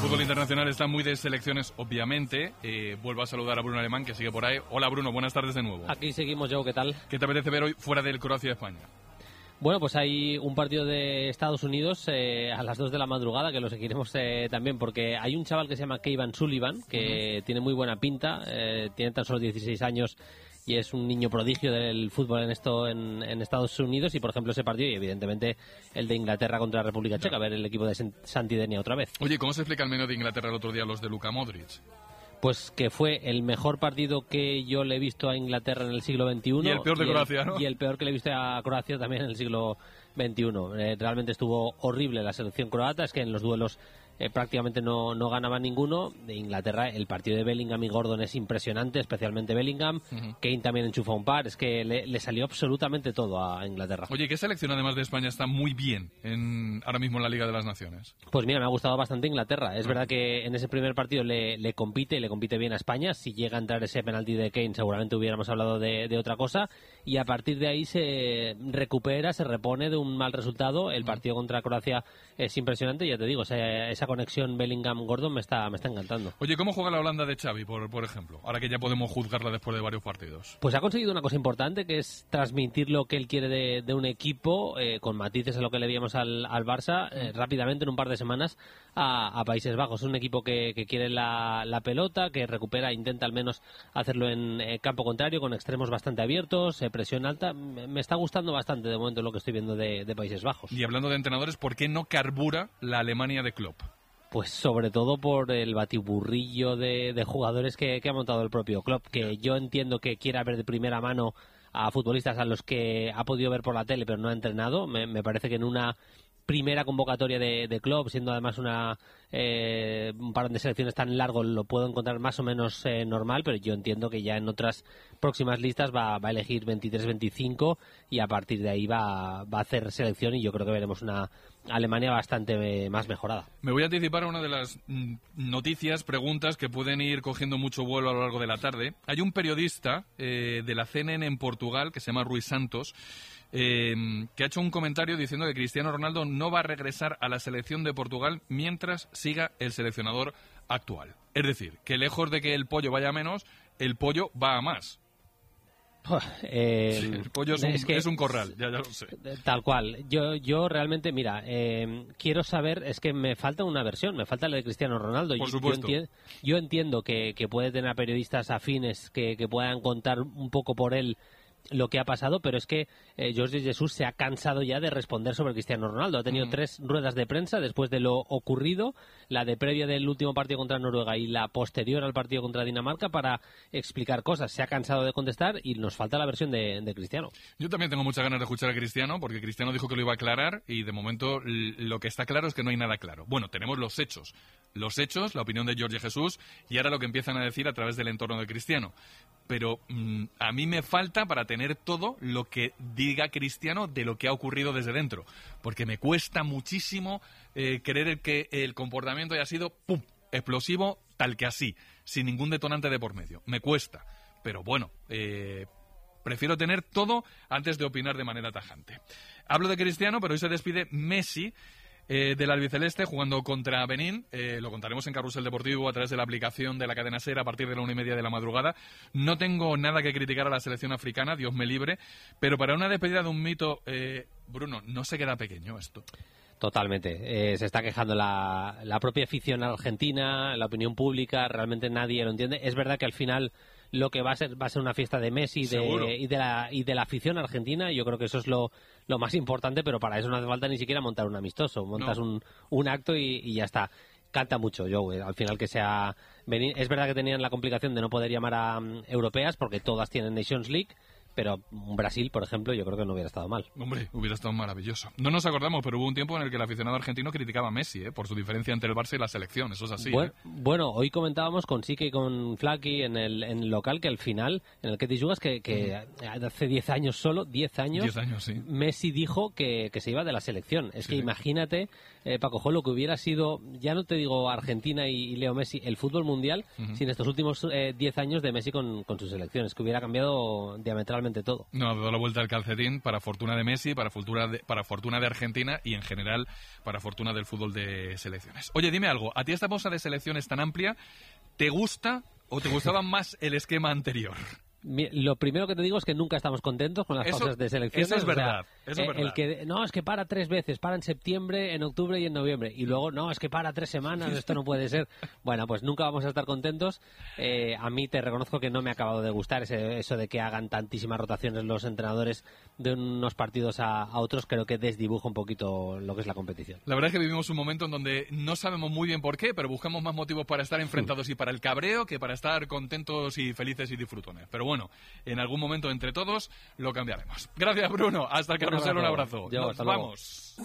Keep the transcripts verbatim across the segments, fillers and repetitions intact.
fútbol internacional está muy de selecciones, obviamente. Eh, vuelvo a saludar a Bruno Alemán, que sigue por ahí. Hola, Bruno, buenas tardes de nuevo. Aquí seguimos, Joe, ¿qué tal? ¿Qué te apetece ver hoy fuera del Croacia-España? Bueno, pues hay un partido de Estados Unidos eh, a las dos de la madrugada, que lo seguiremos eh, también, porque hay un chaval que se llama Kevin Sullivan, que uh-huh. tiene muy buena pinta, eh, tiene tan solo dieciséis años y es un niño prodigio del fútbol en esto en, en Estados Unidos, y por ejemplo ese partido y evidentemente el de Inglaterra contra la República Checa, a ver el equipo de Santidenia otra vez. Oye, ¿cómo se explica el menú de Inglaterra el otro día, los de Luka Modric? Pues que fue el mejor partido que yo le he visto a Inglaterra en el siglo veintiuno. Y el peor de Croacia, ¿no? Y el peor que le he visto a Croacia también en el siglo veintiuno. Eh, realmente estuvo horrible la selección croata, es que en los duelos eh, prácticamente no, no ganaba ninguno. De Inglaterra, el partido de Bellingham y Gordon es impresionante, especialmente Bellingham. Uh-huh. Kane también enchufa un par, es que le, le salió absolutamente todo a Inglaterra. Oye, ¿qué selección además de España está muy bien en, ahora mismo en la Liga de las Naciones? Pues mira, me ha gustado bastante Inglaterra. Es uh-huh. verdad que en ese primer partido le, le compite, le compite bien a España. Si llega a entrar ese penalti de Kane, seguramente hubiéramos hablado de, de otra cosa. Y a partir de ahí se recupera, se repone de un mal resultado. El partido contra Croacia es impresionante, ya te digo, esa, esa conexión Bellingham-Gordon me está, me está encantando. Oye, ¿cómo juega la Holanda de Xavi, por, por ejemplo? Ahora que ya podemos juzgarla después de varios partidos. Pues ha conseguido una cosa importante, que es transmitir lo que él quiere de, de un equipo, eh, con matices a lo que le veíamos al, al Barça, eh, rápidamente en un par de semanas a, a Países Bajos. Es un equipo que, que quiere la, la pelota, que recupera, intenta al menos hacerlo en eh, campo contrario, con extremos bastante abiertos, eh, presión alta. Me está gustando bastante de momento lo que estoy viendo de, de Países Bajos. Y hablando de entrenadores, ¿por qué no carbura la Alemania de Klopp? Pues sobre todo por el batiburrillo de, de jugadores que, que ha montado el propio Klopp, que yo entiendo que quiera ver de primera mano a futbolistas a los que ha podido ver por la tele pero no ha entrenado. Me, me parece que en una primera convocatoria de, de Klopp, siendo además una eh, un parón de selecciones tan largo, lo puedo encontrar más o menos eh, normal, pero yo entiendo que ya en otras próximas listas va, va a elegir veintitrés veinticinco y a partir de ahí va, va a hacer selección, y yo creo que veremos una Alemania bastante eh, más mejorada. Me voy a anticipar a una de las mm, noticias, preguntas que pueden ir cogiendo mucho vuelo a lo largo de la tarde. Hay un periodista eh, de la C N N en Portugal que se llama Rui Santos, Eh, que ha hecho un comentario diciendo que Cristiano Ronaldo no va a regresar a la selección de Portugal mientras siga el seleccionador actual. Es decir, que lejos de que el pollo vaya a menos, el pollo va a más. Eh, sí, el pollo es un, es, que, es un corral, ya, ya lo sé. Tal cual. Yo, yo realmente, mira, eh, quiero saber, es que me falta una versión, me falta la de Cristiano Ronaldo. Por yo, supuesto. Yo, enti- yo entiendo que, que puede tener periodistas afines que, que puedan contar un poco por él lo que ha pasado, pero es que eh, Jorge Jesús se ha cansado ya de responder sobre Cristiano Ronaldo. Ha tenido mm. tres ruedas de prensa después de lo ocurrido, la de previa del último partido contra Noruega y la posterior al partido contra Dinamarca, para explicar cosas. Se ha cansado de contestar y nos falta la versión de, de Cristiano. Yo también tengo muchas ganas de escuchar a Cristiano, porque Cristiano dijo que lo iba a aclarar y de momento lo que está claro es que no hay nada claro. Bueno, tenemos los hechos. Los hechos, la opinión de Jorge Jesús y ahora lo que empiezan a decir a través del entorno de Cristiano. Pero mmm, a mí me falta para tener todo lo que diga Cristiano de lo que ha ocurrido desde dentro, porque me cuesta muchísimo eh, creer que el comportamiento haya sido ¡pum!, explosivo, tal que así, sin ningún detonante de por medio. Me cuesta, pero bueno, eh, prefiero tener todo antes de opinar de manera tajante. Hablo de Cristiano, pero hoy se despide Messi Eh, del albiceleste jugando contra Benín. Eh, lo contaremos en Carrusel Deportivo a través de la aplicación de la cadena SER a partir de la una y media de la madrugada. No tengo nada que criticar a la selección africana, Dios me libre, pero para una despedida de un mito, eh, Bruno, ¿no se queda pequeño esto? Totalmente. Eh, se está quejando la, la propia afición argentina, la opinión pública, realmente nadie lo entiende. Es verdad que al final lo que va a ser va a ser una fiesta de Messi de, y de la y de la afición argentina. Yo creo que eso es lo, lo más importante, pero para eso no hace falta ni siquiera montar un amistoso. Montas no. un, un acto y, y ya está. Canta mucho, Joe, al final que sea Benín. Es verdad que tenían la complicación de no poder llamar a um, europeas porque todas tienen Nations League, pero Brasil, por ejemplo, yo creo que no hubiera estado mal. Hombre, hubiera estado maravilloso. No nos acordamos, pero hubo un tiempo en el que el aficionado argentino criticaba a Messi, ¿eh? Por su diferencia entre el Barça y la selección. Eso es así. Bueno, ¿eh? bueno hoy comentábamos con Sique y con Flaky en el, en el local que al final, en el que te jugas, que, que mm. hace diez años solo, diez años, diez años sí. Messi dijo que, que se iba de la selección. Es sí. que imagínate eh, Paco Jo, lo que hubiera sido, ya no te digo Argentina y, y Leo Messi, el fútbol mundial, uh-huh. sin estos últimos diez eh, años de Messi con, con sus selecciones, que hubiera cambiado diametralmente todo. No, ha dado la vuelta al calcetín para fortuna de Messi, para fortuna de, para fortuna de Argentina y en general para fortuna del fútbol de selecciones. Oye, dime algo, ¿a ti esta bolsa de selecciones tan amplia te gusta o te gustaba más el esquema anterior? Lo primero que te digo es que nunca estamos contentos con las eso, pausas de selecciones. Eso es verdad. O sea, eso es eh, verdad. El que, no, es que para tres veces, para en septiembre, en octubre y en noviembre. Y luego, no, es que para tres semanas, esto no puede ser. Bueno, pues nunca vamos a estar contentos. Eh, a mí te reconozco que no me ha acabado de gustar ese, eso de que hagan tantísimas rotaciones los entrenadores de unos partidos a, a otros. Creo que desdibuja un poquito lo que es la competición. La verdad es que vivimos un momento en donde no sabemos muy bien por qué, pero buscamos más motivos para estar enfrentados y para el cabreo que para estar contentos y felices y disfrutones. Pero bueno, en algún momento entre todos lo cambiaremos. Gracias, Bruno. Hasta el carrusel, un abrazo. Yo, Nos vamos.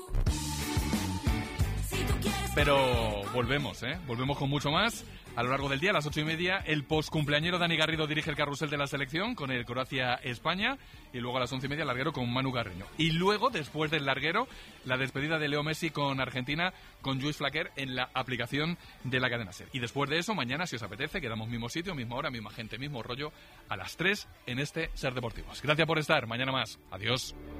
Pero volvemos, ¿eh? Volvemos con mucho más. A lo largo del día, a las ocho y media, el post-cumpleañero Dani Garrido dirige el carrusel de la selección con el Croacia-España. Y luego a las once y media, el larguero con Manu Carreño. Y luego, después del larguero, la despedida de Leo Messi con Argentina, con Lluís Flaquer en la aplicación de la cadena SER. Y después de eso, mañana, si os apetece, quedamos mismo sitio, misma hora, misma gente, mismo rollo, a las tres en este SER Deportivos. Gracias por estar. Mañana más. Adiós.